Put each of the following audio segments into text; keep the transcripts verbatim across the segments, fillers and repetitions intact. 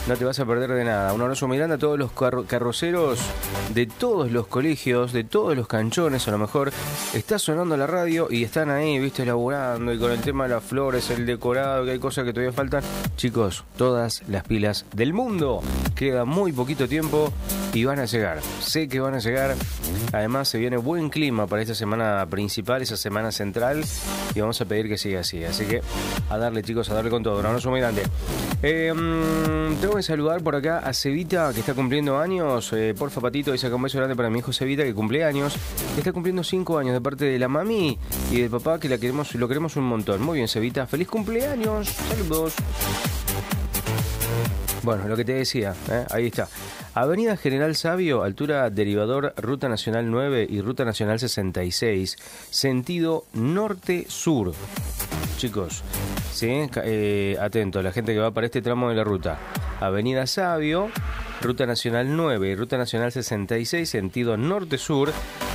No te vas a perder de nada. Un abrazo muy grande a todos los carro- carroceros de todos los colegios, de todos los canchones. A lo mejor está sonando la radio y están ahí, viste, laburando y con el tema de las flores, el decorado, que hay cosas que todavía faltan. Chicos, todas las pilas del mundo. Queda muy poquito tiempo y van a llegar. Sé que van a llegar. Además, se viene buen clima para esta semana principal, esa semana central. Y vamos a pedir que siga así. Así que a darle, chicos, a darle con todo. Un abrazo muy grande. Eh, tengo que saludar por acá a Cevita, que está cumpliendo años. Eh, porfa, Patito, y saca un beso grande para mi hijo Cevita, que cumple años. Está cumpliendo cinco años de parte de la mami y del papá, que la queremos, lo queremos un montón. Muy bien, Cevita. ¡Feliz cumpleaños! ¡Saludos! Bueno, lo que te decía, ¿eh? Ahí está. Avenida General Sabio, altura derivador Ruta Nacional nueve y Ruta Nacional sesenta y seis, sentido norte-sur. Chicos, ¿sí? Eh, atento, la gente que va para este tramo de la ruta. Avenida Sabio, Ruta Nacional nueve y Ruta Nacional sesenta y seis, sentido norte-sur.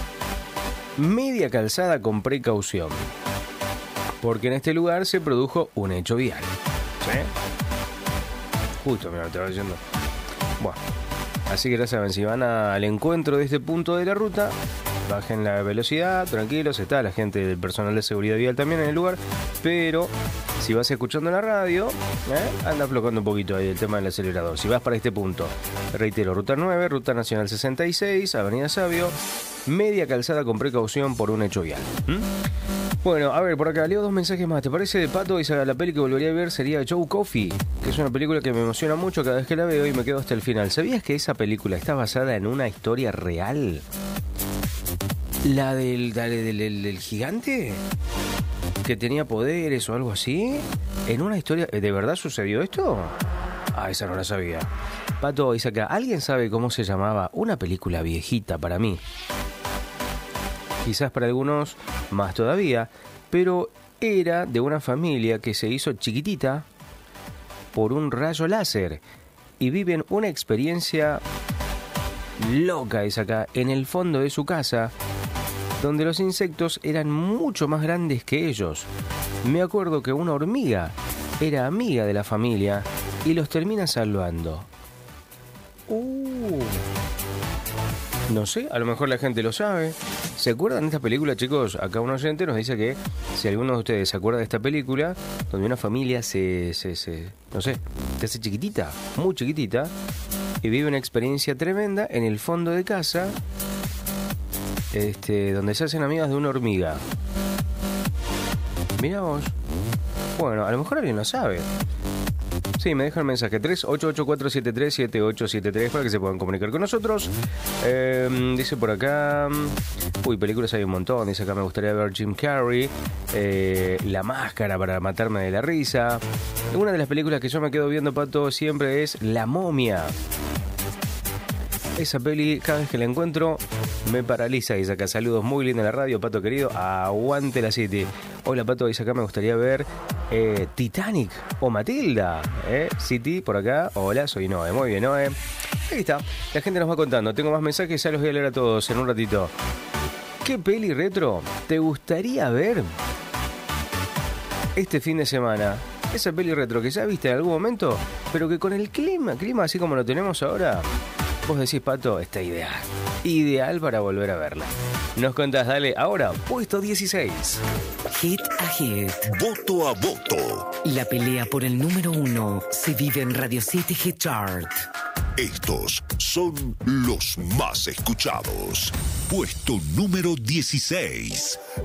Media calzada con precaución, porque en este lugar se produjo un hecho vial. ¿Sí? Justo, mira, te va diciendo. Bueno, así que ya saben, si van a, al encuentro de este punto de la ruta, bajen la velocidad, tranquilos, está la gente del personal de seguridad vial también en el lugar, pero si vas escuchando la radio, ¿eh? anda aflojando un poquito ahí el tema del acelerador. Si vas para este punto, reitero, Ruta nueve, Ruta Nacional sesenta y seis, Avenida Sabio, media calzada con precaución por un hecho vial. ¿Mm? Bueno, a ver, por acá leo dos mensajes más. ¿Te parece de Pato? Y la peli que volvería a ver sería Joe Coffey, que es una película que me emociona mucho cada vez que la veo y me quedo hasta el final. ¿Sabías que esa película está basada en una historia real? ¿La del, la del, del, del gigante? ¿Que tenía poderes o algo así? ¿En una historia? ¿De verdad sucedió esto? Ah, esa no la sabía. Pato, Isaac, ¿alguien sabe cómo se llamaba? Una película viejita para mí. Quizás para algunos más todavía, pero era de una familia que se hizo chiquitita por un rayo láser y viven una experiencia loca, es acá, en el fondo de su casa, donde los insectos eran mucho más grandes que ellos. Me acuerdo que una hormiga era amiga de la familia y los termina salvando. Uh. No sé, a lo mejor la gente lo sabe. ¿Se acuerdan de esta película, chicos? Acá un oyente nos dice que si alguno de ustedes se acuerda de esta película, donde una familia se, se, se no sé, se hace chiquitita, muy chiquitita, y vive una experiencia tremenda en el fondo de casa, este, donde se hacen amigas de una hormiga. Mirá vos. Bueno, a lo mejor alguien lo sabe. Sí, me deja el mensaje tres ocho ocho cuatro siete tres siete ocho siete tres para que se puedan comunicar con nosotros. Eh, dice por acá... Uy, películas hay un montón. Dice acá, me gustaría ver Jim Carrey, eh, La Máscara para matarme de la risa. Una de las películas que yo me quedo viendo, Pato, siempre es La Momia. Esa peli, cada vez que la encuentro, me paraliza. Dice acá, saludos, muy linda la radio, Pato querido, aguante la City. Hola, Pato, dice acá, me gustaría ver eh, Titanic o Matilda. ¿eh? City, por acá, hola, soy Noé. Muy bien, Noé. Ahí está, la gente nos va contando. Tengo más mensajes, ya los voy a leer a todos en un ratito. ¿Qué peli retro te gustaría ver este fin de semana? Esa peli retro que ya viste en algún momento, pero que con el clima, clima así como lo tenemos ahora, vos decís, Pato, está ideal. Ideal para volver a verla. Nos contás, dale, ahora, puesto dieciséis. Hit a hit. Voto a voto. La pelea por el número uno se vive en Radio City Hit Chart. Estos son los más escuchados. Puesto número dieciséis.